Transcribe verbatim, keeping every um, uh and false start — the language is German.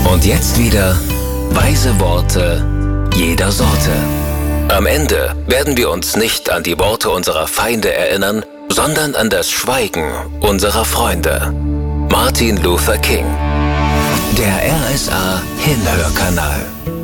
Und jetzt wieder weise Worte jeder Sorte. Am Ende werden wir uns nicht an die Worte unserer Feinde erinnern, sondern an das Schweigen unserer Freunde. Martin Luther King. Der R S A Hinhörkanal.